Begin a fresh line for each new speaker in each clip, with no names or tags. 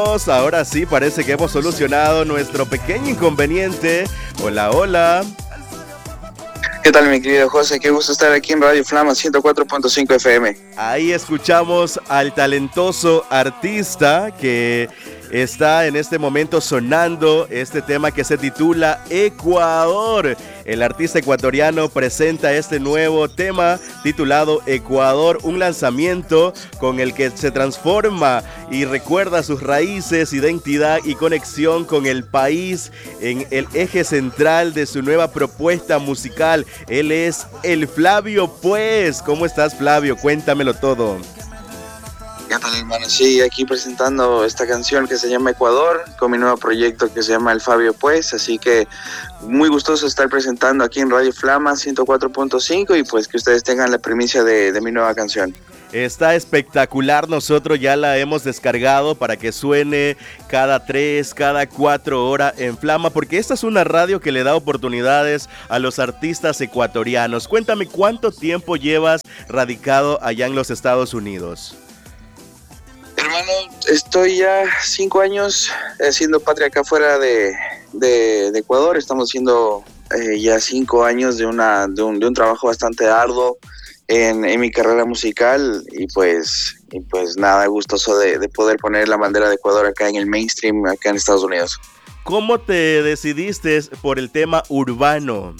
Ahora sí, parece que hemos solucionado nuestro pequeño inconveniente. Hola, hola.
¿Qué tal, mi querido José? Qué gusto estar aquí en Radio Flama 104.5 FM.
Ahí escuchamos al talentoso artista que está en este momento sonando este tema que se titula Ecuador. El artista ecuatoriano presenta este nuevo tema titulado Ecuador, un lanzamiento con el que se transforma y recuerda sus raíces, identidad y conexión con el país en el eje central de su nueva propuesta musical. Él es el Flavio Pues. ¿Cómo estás, Flavio? Cuéntamelo todo.
¿Qué tal, hermano? Sí, aquí presentando esta canción que se llama Ecuador, con mi nuevo proyecto que se llama El Fabio Pues, así que muy gustoso estar presentando aquí en Radio Flama 104.5 y pues que ustedes tengan la primicia de mi nueva canción.
Está espectacular, nosotros ya la hemos descargado para que suene cada 3, cada 4 horas en Flama, porque esta es una radio que le da oportunidades a los artistas ecuatorianos. Cuéntame, ¿cuánto tiempo llevas radicado allá en los Estados Unidos?
Hermano, estoy ya 5 años haciendo patria acá fuera de Ecuador. Estamos haciendo ya 5 años de un trabajo bastante arduo en mi carrera musical y pues nada, gustoso de poder poner la bandera de Ecuador acá en el mainstream, acá en Estados Unidos.
¿Cómo te decidiste por el tema urbano?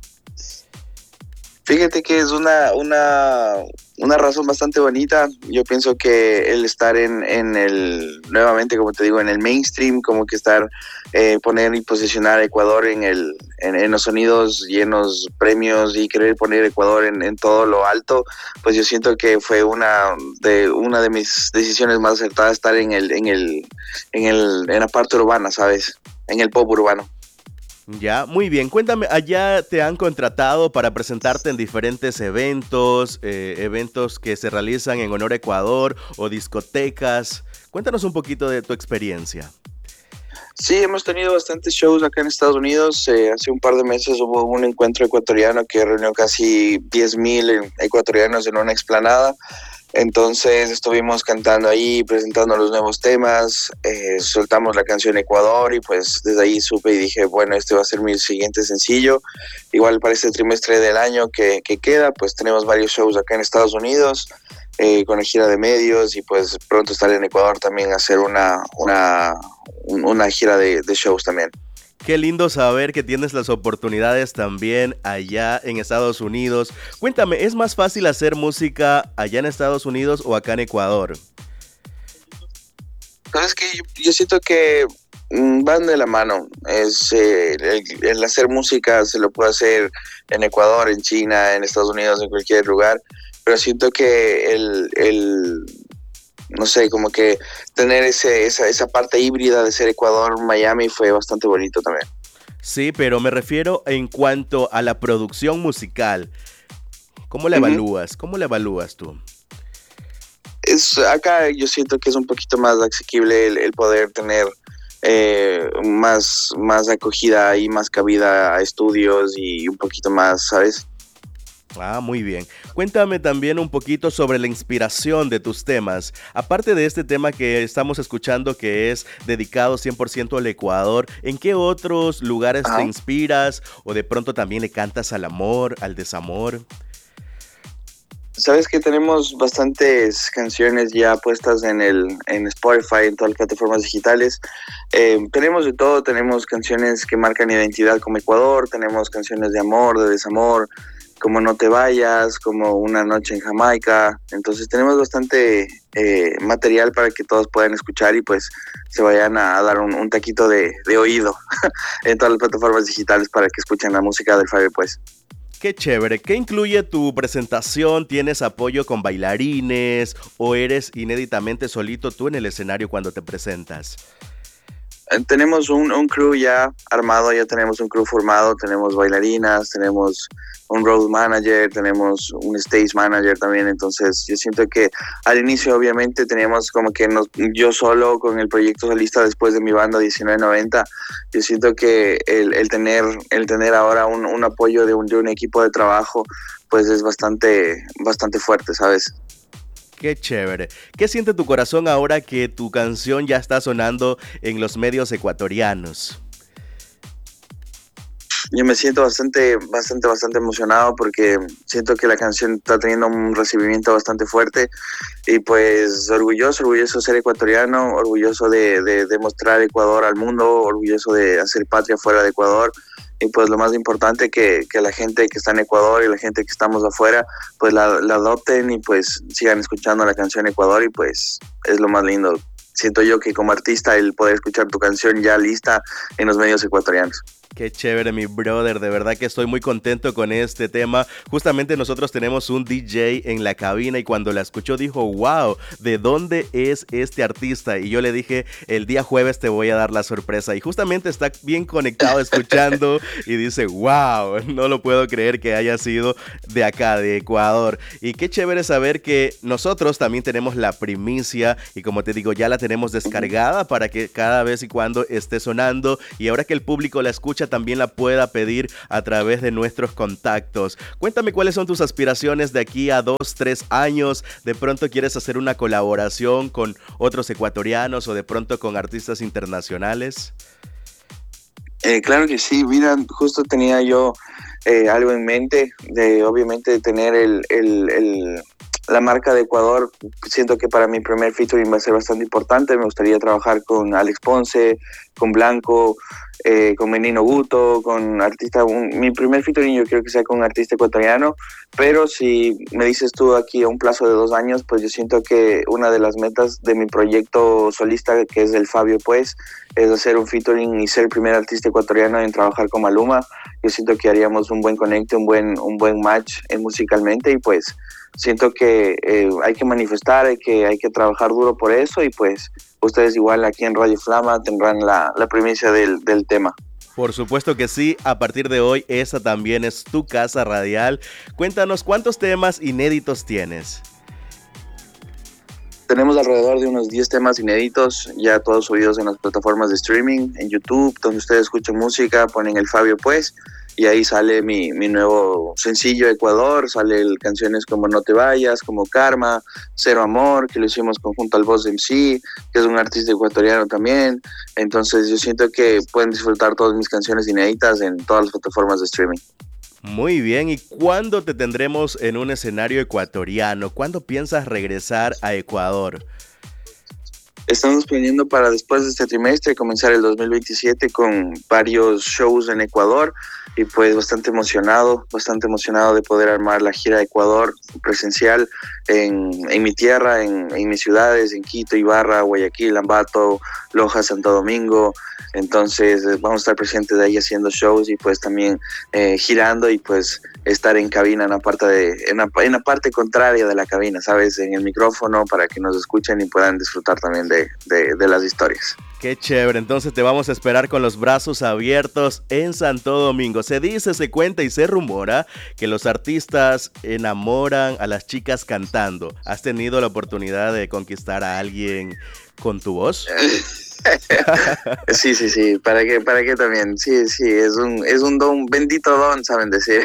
Fíjate que es una razón bastante bonita. Yo pienso que el estar en nuevamente, como te digo, en el mainstream, como que poner y posicionar a Ecuador en los sonidos llenos premios y querer poner Ecuador en todo lo alto, pues yo siento que fue una de mis decisiones más acertadas estar en la parte urbana, ¿sabes? En el pop urbano.
Ya, muy bien. Cuéntame, ¿allá te han contratado para presentarte en diferentes eventos que se realizan en honor a Ecuador o discotecas? Cuéntanos un poquito de tu experiencia.
Sí, hemos tenido bastantes shows acá en Estados Unidos. Hace un par de meses hubo un encuentro ecuatoriano que reunió casi 10,000 ecuatorianos en una explanada. Entonces estuvimos cantando ahí, presentando los nuevos temas, soltamos la canción Ecuador y pues desde ahí supe y dije, bueno, este va a ser mi siguiente sencillo. Igual para este trimestre del año que queda, pues tenemos varios shows acá en Estados Unidos, con la gira de medios y pues pronto estaré en Ecuador también a hacer una gira de shows también.
Qué lindo saber que tienes las oportunidades también allá en Estados Unidos. Cuéntame, ¿es más fácil hacer música allá en Estados Unidos o acá en Ecuador?
Sabes que yo siento que van de la mano. El hacer música se lo puede hacer en Ecuador, en China, en Estados Unidos, en cualquier lugar. Pero siento que no sé, como que tener esa parte híbrida de ser Ecuador, Miami fue bastante bonito también.
Sí, pero me refiero en cuanto a la producción musical. ¿Cómo la evalúas? ¿Cómo la evalúas tú?
Acá yo siento que es un poquito más asequible el poder tener más acogida y más cabida a estudios y un poquito más, ¿sabes?
Ah, muy bien. Cuéntame también un poquito sobre la inspiración de tus temas. Aparte de este tema que estamos escuchando que es dedicado 100% al Ecuador, ¿en qué otros lugares te inspiras o de pronto también le cantas al amor, al desamor?
Sabes que tenemos bastantes canciones ya puestas en Spotify, en todas las plataformas digitales. Tenemos de todo, tenemos canciones que marcan identidad como Ecuador, tenemos canciones de amor, de desamor, como No te vayas, como Una noche en Jamaica. Entonces tenemos bastante material para que todos puedan escuchar y pues se vayan a dar un taquito de oído en todas las plataformas digitales para que escuchen la música del Fabio Pues.
Qué chévere. ¿Qué incluye tu presentación? ¿Tienes apoyo con bailarines o eres inéditamente solito tú en el escenario cuando te presentas?
Tenemos un crew ya armado, ya tenemos un crew formado, tenemos bailarinas, tenemos un road manager, tenemos un stage manager también. Entonces yo siento que al inicio obviamente teníamos como que yo solo con el proyecto solista después de mi banda 1990. Yo siento que el tener ahora un apoyo de un equipo de trabajo pues es bastante fuerte, ¿sabes?
Qué chévere. ¿Qué siente tu corazón ahora que tu canción ya está sonando en los medios ecuatorianos?
Yo me siento bastante emocionado porque siento que la canción está teniendo un recibimiento bastante fuerte y pues orgulloso de ser ecuatoriano, orgulloso de mostrar Ecuador al mundo, orgulloso de hacer patria fuera de Ecuador. Y pues lo más importante que la gente que está en Ecuador y la gente que estamos afuera pues la adopten y pues sigan escuchando la canción Ecuador y pues es lo más lindo. Siento yo que como artista el poder escuchar tu canción ya lista en los medios ecuatorianos.
Qué chévere, mi brother, de verdad que estoy muy contento con este tema. Justamente nosotros tenemos un DJ en la cabina y cuando la escuchó dijo, wow, ¿de dónde es este artista? Y yo le dije, el día jueves te voy a dar la sorpresa. Y justamente está bien conectado escuchando y dice, wow, no lo puedo creer que haya sido de acá, de Ecuador. Y qué chévere saber que nosotros también tenemos la primicia y como te digo, ya la tenemos descargada para que cada vez y cuando esté sonando y ahora que el público la escucha también la pueda pedir a través de nuestros contactos. Cuéntame cuáles son tus aspiraciones de aquí a 2, 3 años. ¿De pronto quieres hacer una colaboración con otros ecuatorianos o de pronto con artistas internacionales?
Claro que sí, mira, justo tenía yo algo en mente de obviamente tener la marca de Ecuador. Siento que para mi primer featuring va a ser bastante importante. Me gustaría trabajar con Alex Ponce, con Blanco, con Menino Guto, con artista. Mi primer featuring yo quiero que sea con un artista ecuatoriano, pero si me dices tú aquí a un plazo de 2 años, pues yo siento que una de las metas de mi proyecto solista, que es el Fabio Pues, es hacer un featuring y ser el primer artista ecuatoriano en trabajar con Maluma. Yo siento que haríamos un buen conecte, un buen match musicalmente y pues siento que hay que manifestar, hay que trabajar duro por eso y pues ustedes igual aquí en Radio Flama tendrán la primicia del tema.
Por supuesto que sí, a partir de hoy esa también es tu casa radial. Cuéntanos cuántos temas inéditos tienes.
Tenemos alrededor de unos 10 temas inéditos, ya todos subidos en las plataformas de streaming, en YouTube, donde ustedes escuchan música, ponen el Fabio Pues, y ahí sale mi nuevo sencillo Ecuador, sale canciones como No Te Vayas, como Karma, Cero Amor, que lo hicimos conjunto al Boss MC, que es un artista ecuatoriano también. Entonces yo siento que pueden disfrutar todas mis canciones inéditas en todas las plataformas de streaming.
Muy bien, ¿y cuándo te tendremos en un escenario ecuatoriano? ¿Cuándo piensas regresar a Ecuador?
Estamos planeando para después de este trimestre comenzar el 2027 con varios shows en Ecuador y pues bastante emocionado de poder armar la gira de Ecuador presencial en mi tierra, en mis ciudades, en Quito, Ibarra, Guayaquil, Ambato, Loja, Santo Domingo. Entonces vamos a estar presentes de ahí haciendo shows y pues también girando y pues estar en cabina en la parte contraria de la cabina, ¿sabes? En el micrófono para que nos escuchen y puedan disfrutar también de las historias.
Qué chévere, entonces te vamos a esperar con los brazos abiertos en Santo Domingo. Se dice, se cuenta y se rumora que los artistas enamoran a las chicas cantando. ¿Has tenido la oportunidad de conquistar a alguien con tu voz?
Sí, ¿para qué también? Sí, es un don, bendito don, saben decir.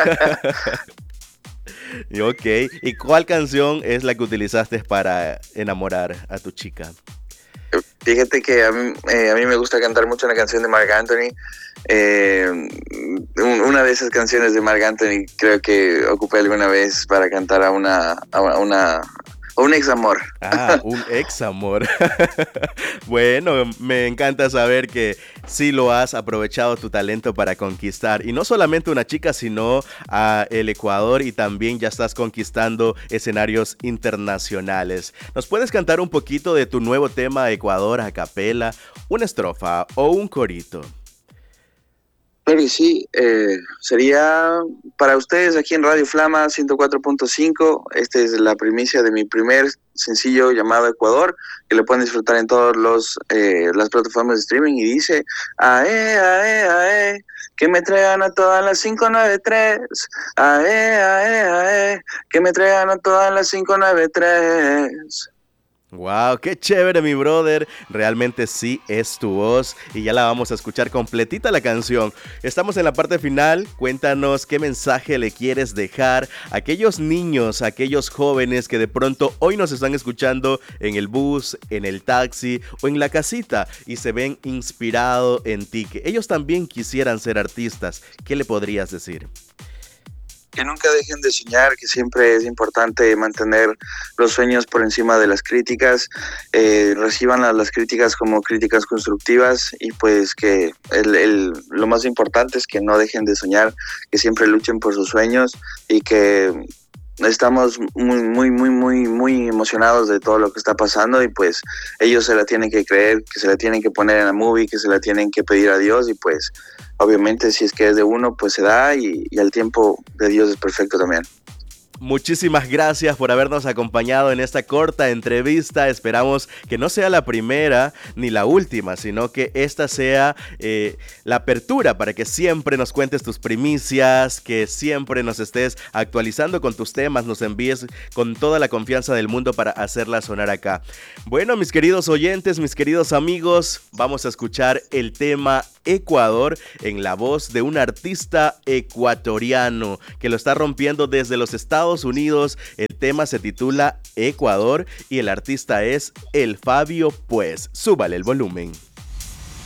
Ok, ¿y cuál canción es la que utilizaste para enamorar a tu chica?
Fíjate que a mí me gusta cantar mucho una canción de Marc Anthony. Una de esas canciones de Marc Anthony creo que ocupé alguna vez para cantar a un ex amor.
Ah, un ex amor. Bueno, me encanta saber que sí lo has aprovechado tu talento para conquistar. Y no solamente una chica, sino a el Ecuador y también ya estás conquistando escenarios internacionales. ¿Nos puedes cantar un poquito de tu nuevo tema Ecuador a capela? Una estrofa o un corito.
Claro que sí, sería para ustedes aquí en Radio Flama 104.5. Esta es la primicia de mi primer sencillo llamado Ecuador, que lo pueden disfrutar en todas las plataformas de streaming y dice: ae, ae, ae, que me traigan a todas las 593, ae, ae, ae, que me traigan a todas las 593.
Wow, qué chévere, mi brother. Realmente sí es tu voz y ya la vamos a escuchar completita la canción. Estamos en la parte final. Cuéntanos qué mensaje le quieres dejar a aquellos niños, a aquellos jóvenes que de pronto hoy nos están escuchando en el bus, en el taxi o en la casita y se ven inspirados en ti, que ellos también quisieran ser artistas. ¿Qué le podrías decir?
Que nunca dejen de soñar, que siempre es importante mantener los sueños por encima de las críticas, reciban las críticas como críticas constructivas y pues que lo más importante es que no dejen de soñar, que siempre luchen por sus sueños y que estamos muy emocionados de todo lo que está pasando y pues ellos se la tienen que creer, que se la tienen que poner en la movie, que se la tienen que pedir a Dios y pues obviamente si es que es de uno pues se da y el tiempo de Dios es perfecto también.
Muchísimas gracias por habernos acompañado en esta corta entrevista. Esperamos que no sea la primera ni la última, sino que esta sea la apertura para que siempre nos cuentes tus primicias, que siempre nos estés actualizando con tus temas, nos envíes con toda la confianza del mundo para hacerla sonar acá. Bueno, mis queridos oyentes, mis queridos amigos, vamos a escuchar el tema Ecuador en la voz de un artista ecuatoriano que lo está rompiendo desde los Estados Unidos. El tema se titula Ecuador y el artista es El Fabio Pues. Súbale el volumen.